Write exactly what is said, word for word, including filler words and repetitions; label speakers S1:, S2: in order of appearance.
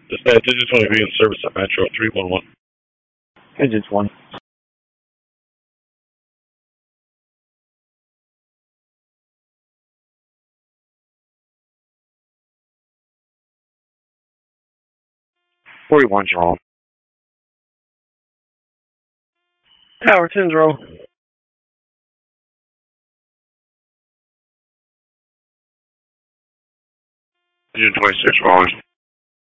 S1: Dispatch, Digit twenty B in service at Metro three one one.
S2: Digits one. forty-one, Jerome. Tower ten, Jerome.
S1: Digit twenty-six, Rollins.